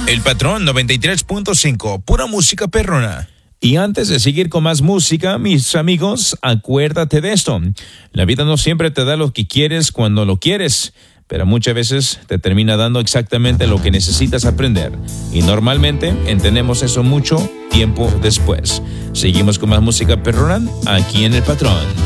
El Patrón 93.5, pura música perrona. Y antes de seguir con más música, mis amigos, acuérdate de esto. La vida no siempre te da lo que quieres cuando lo quieres, pero muchas veces te termina dando exactamente lo que necesitas aprender. Y normalmente entendemos eso mucho tiempo después. Seguimos con más música perrona aquí en El Patrón.